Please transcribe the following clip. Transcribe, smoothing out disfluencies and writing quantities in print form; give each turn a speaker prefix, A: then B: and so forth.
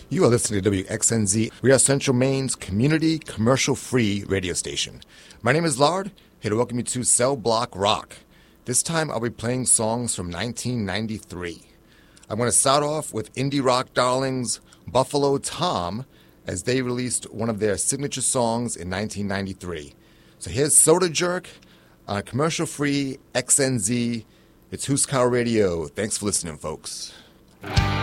A: You are listening to WXNZ. We are Central Maine's community commercial-free radio station. My name is Lard, here to welcome you to Cell Block Rock. This time I'll be playing songs from 1993. I'm going to start off with indie rock darlings Buffalo Tom, as they released one of their signature songs in 1993. So here's Soda Jerk on commercial-free XNZ. It's Huskar Radio. Thanks for listening, folks.